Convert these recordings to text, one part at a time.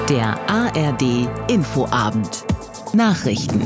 Der ARD Infoabend. Nachrichten.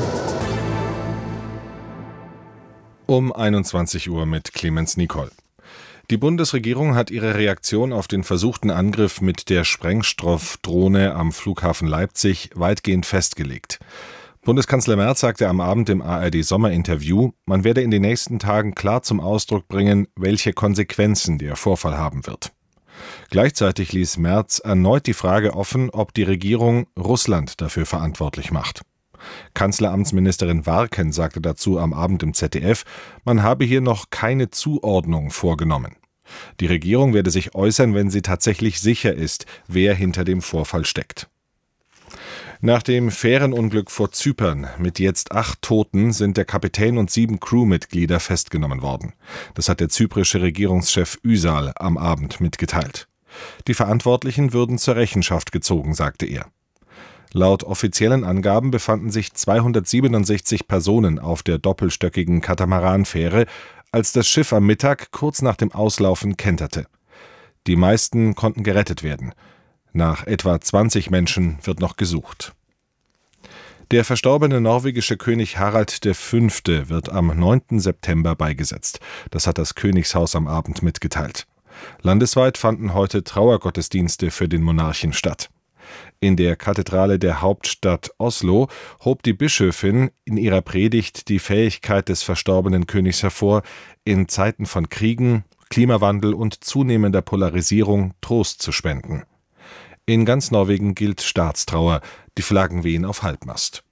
Um 21 Uhr mit Clemens Nicol. Die Bundesregierung hat ihre Reaktion auf den versuchten Angriff mit der Sprengstoffdrohne am Flughafen Leipzig weitgehend festgelegt. Bundeskanzler Merz sagte am Abend im ARD-Sommerinterview, man werde in den nächsten Tagen klar zum Ausdruck bringen, welche Konsequenzen der Vorfall haben wird. Gleichzeitig ließ Merz erneut die Frage offen, ob die Regierung Russland dafür verantwortlich macht. Kanzleramtsministerin Warken sagte dazu am Abend im ZDF, man habe hier noch keine Zuordnung vorgenommen. Die Regierung werde sich äußern, wenn sie tatsächlich sicher ist, wer hinter dem Vorfall steckt. Nach dem Fährenunglück vor Zypern mit jetzt 8 Toten sind der Kapitän und 7 Crewmitglieder festgenommen worden. Das hat der zyprische Regierungschef Üsal am Abend mitgeteilt. Die Verantwortlichen würden zur Rechenschaft gezogen, sagte er. Laut offiziellen Angaben befanden sich 267 Personen auf der doppelstöckigen Katamaranfähre, als das Schiff am Mittag kurz nach dem Auslaufen kenterte. Die meisten konnten gerettet werden. Nach etwa 20 Menschen wird noch gesucht. Der verstorbene norwegische König Harald V. wird am 9. September beigesetzt. Das hat das Königshaus am Abend mitgeteilt. Landesweit fanden heute Trauergottesdienste für den Monarchen statt. In der Kathedrale der Hauptstadt Oslo hob die Bischöfin in ihrer Predigt die Fähigkeit des verstorbenen Königs hervor, in Zeiten von Kriegen, Klimawandel und zunehmender Polarisierung Trost zu spenden. In ganz Norwegen gilt Staatstrauer, die Flaggen wehen auf Halbmast.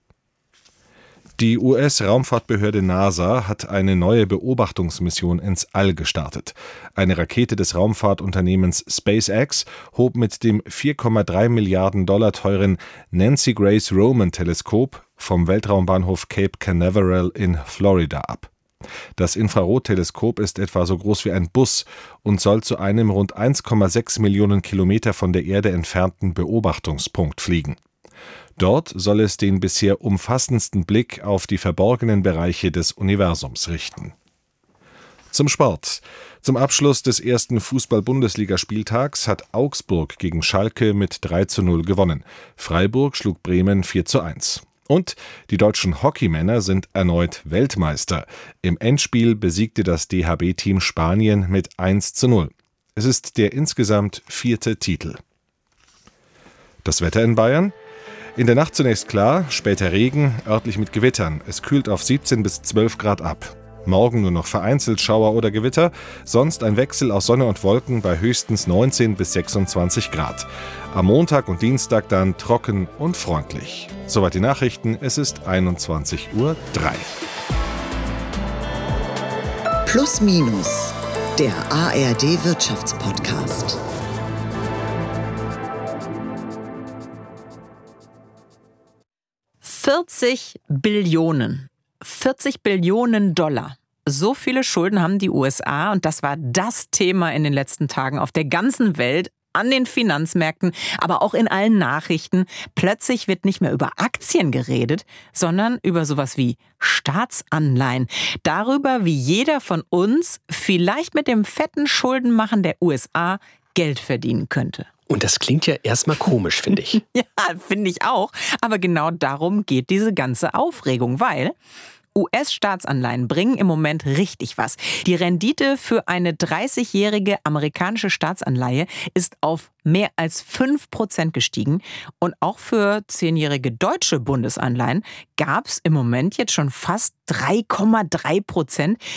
Die US-Raumfahrtbehörde NASA hat eine neue Beobachtungsmission ins All gestartet. Eine Rakete des Raumfahrtunternehmens SpaceX hob mit dem 4,3 Milliarden Dollar teuren Nancy Grace Roman-Teleskop vom Weltraumbahnhof Cape Canaveral in Florida ab. Das Infrarotteleskop ist etwa so groß wie ein Bus und soll zu einem rund 1,6 Millionen Kilometer von der Erde entfernten Beobachtungspunkt fliegen. Dort soll es den bisher umfassendsten Blick auf die verborgenen Bereiche des Universums richten. Zum Sport. Zum Abschluss des ersten Fußball-Bundesligaspieltags hat Augsburg gegen Schalke mit 3:0 gewonnen. Freiburg schlug Bremen 4:1. Und die deutschen Hockeymänner sind erneut Weltmeister. Im Endspiel besiegte das DHB-Team Spanien mit 1:0. Es ist der insgesamt 4. Titel. Das Wetter in Bayern? In der Nacht zunächst klar, später Regen, örtlich mit Gewittern. Es kühlt auf 17 bis 12 Grad ab. Morgen nur noch vereinzelt Schauer oder Gewitter, sonst ein Wechsel aus Sonne und Wolken bei höchstens 19 bis 26 Grad. Am Montag und Dienstag dann trocken und freundlich. Soweit die Nachrichten, es ist 21:03 Uhr. Plus Minus, der ARD Wirtschaftspodcast. $40 Billionen. So viele Schulden haben die USA und das war das Thema in den letzten Tagen auf der ganzen Welt, an den Finanzmärkten, aber auch in allen Nachrichten. Plötzlich wird nicht mehr über Aktien geredet, sondern über sowas wie Staatsanleihen. Darüber, wie jeder von uns vielleicht mit dem fetten Schuldenmachen der USA Geld verdienen könnte. Und das klingt ja erstmal komisch, finde ich. Ja, finde ich auch. Aber genau darum geht diese ganze Aufregung, weil US-Staatsanleihen bringen im Moment richtig was. Die Rendite für eine 30-jährige amerikanische Staatsanleihe ist auf mehr als 5% gestiegen. Und auch für 10-jährige deutsche Bundesanleihen gab es im Moment jetzt schon fast 3,3%.